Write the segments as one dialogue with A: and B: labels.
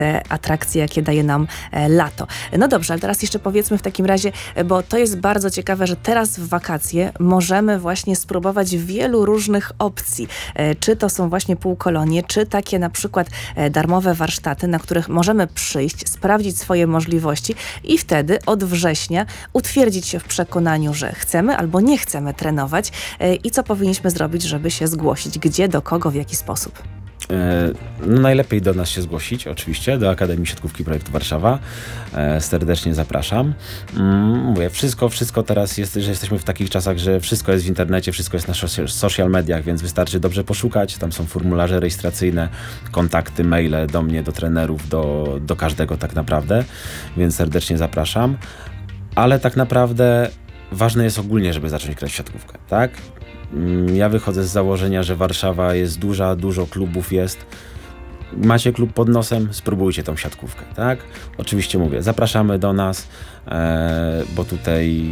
A: te atrakcje, jakie daje nam lato. No dobrze, ale teraz jeszcze powiedzmy w takim razie, bo to jest bardzo ciekawe, że teraz w wakacje możemy właśnie spróbować wielu różnych opcji. Czy to są właśnie półkolonie, czy takie na przykład darmowe warsztaty, na których możemy przyjść, sprawdzić swoje możliwości i wtedy od września utwierdzić się w przekonaniu, że chcemy albo nie chcemy trenować i co powinniśmy zrobić, żeby się zgłosić, gdzie, do kogo, w jaki sposób.
B: No najlepiej do nas się zgłosić, oczywiście, do Akademii Siatkówki Projektu Warszawa. Serdecznie zapraszam. Mówię, wszystko teraz jest, że jesteśmy w takich czasach, że wszystko jest w internecie, wszystko jest na social mediach, więc wystarczy dobrze poszukać. Tam są formularze rejestracyjne, kontakty, maile do mnie, do trenerów, do każdego tak naprawdę, więc serdecznie zapraszam. Ale tak naprawdę ważne jest ogólnie, żeby zacząć grać w siatkówkę, tak? Ja wychodzę z założenia, że Warszawa jest duża, dużo klubów jest. Macie klub pod nosem, spróbujcie tą siatkówkę, tak? Oczywiście mówię, zapraszamy do nas, bo tutaj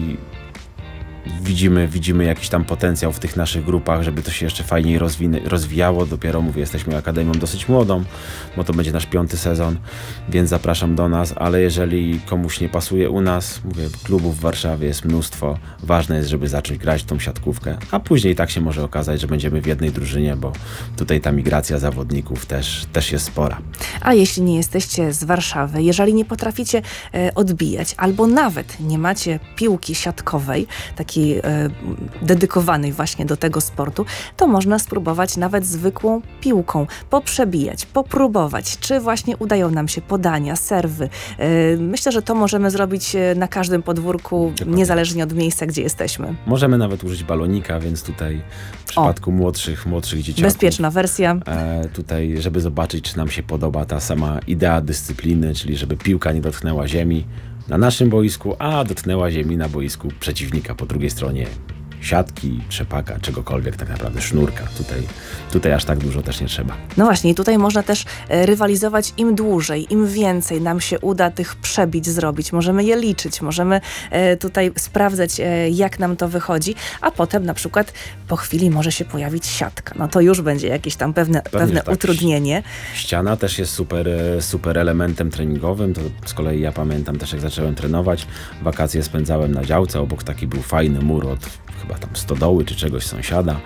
B: widzimy jakiś tam potencjał w tych naszych grupach, żeby to się jeszcze fajniej rozwijało. Dopiero mówię, jesteśmy akademią dosyć młodą, bo to będzie nasz 5. sezon, więc zapraszam do nas, ale jeżeli komuś nie pasuje u nas, mówię, klubów w Warszawie jest mnóstwo. Ważne jest, żeby zacząć grać w tą siatkówkę, a później tak się może okazać, że będziemy w jednej drużynie, bo tutaj ta migracja zawodników też jest spora.
A: A jeśli nie jesteście z Warszawy, jeżeli nie potraficie odbijać, albo nawet nie macie piłki siatkowej, takiej dedykowanej właśnie do tego sportu, to można spróbować nawet zwykłą piłką, poprzebijać, popróbować, czy właśnie udają nam się podania, serwy. Myślę, że to możemy zrobić na każdym podwórku, niezależnie od miejsca, gdzie jesteśmy.
B: Możemy nawet użyć balonika, więc tutaj w przypadku młodszych dzieciaków.
A: Bezpieczna wersja.
B: Tutaj, żeby zobaczyć, czy nam się podoba ta sama idea dyscypliny, czyli żeby piłka nie dotknęła ziemi na naszym boisku, a dotknęła ziemi na boisku przeciwnika po drugiej stronie siatki, trzepaka, czegokolwiek tak naprawdę, sznurka. Tutaj aż tak dużo też nie trzeba.
A: No właśnie i tutaj można też rywalizować im dłużej, im więcej nam się uda tych przebić zrobić. Możemy je liczyć, możemy tutaj sprawdzać, jak nam to wychodzi, a potem na przykład po chwili może się pojawić siatka. No to już będzie jakieś tam pewne tak, utrudnienie.
B: Ściana też jest super elementem treningowym. To z kolei ja pamiętam też, jak zacząłem trenować, wakacje spędzałem na działce, obok taki był fajny mur od chyba tam stodoły czy czegoś sąsiada,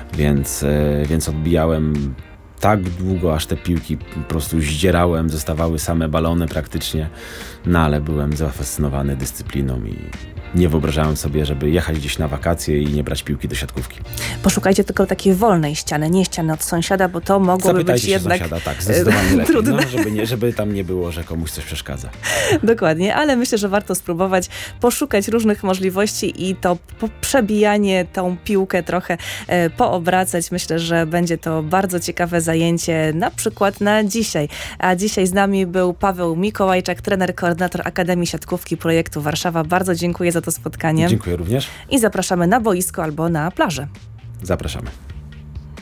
B: więc odbijałem tak długo, aż te piłki po prostu zdzierałem, zostawały same balony praktycznie, no ale byłem zafascynowany dyscypliną i nie wyobrażałem sobie, żeby jechać gdzieś na wakacje i nie brać piłki do siatkówki.
A: Poszukajcie tylko takiej wolnej ściany, nie ściany od sąsiada, bo to mogłoby być jednak
B: sąsiada, tak, zdecydowanie lepiej,
A: trudne.
B: No, żeby tam nie było, że komuś coś przeszkadza.
A: Dokładnie, ale myślę, że warto spróbować poszukać różnych możliwości i to przebijanie, tą piłkę trochę poobracać. Myślę, że będzie to bardzo ciekawe zajęcie, na przykład na dzisiaj. A dzisiaj z nami był Paweł Mikołajczak, trener, koordynator Akademii Siatkówki Projektu Warszawa. Bardzo dziękuję za to spotkanie.
B: Dziękuję również.
A: I zapraszamy na boisko albo na plażę.
B: Zapraszamy.